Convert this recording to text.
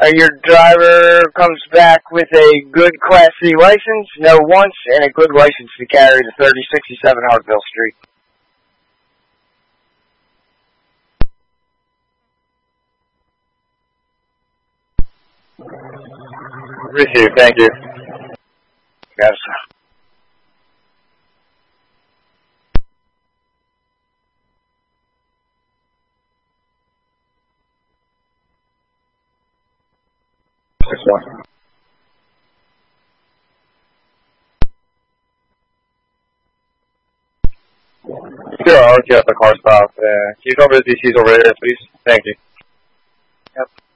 Your driver comes back with a good Class C license, no once, and a good license to carry to 3067 Hartville Street. Received, thank you. Yes. Sure, I'll get the car stop. Can you cover the DCs over there, please? Thank you. Yep.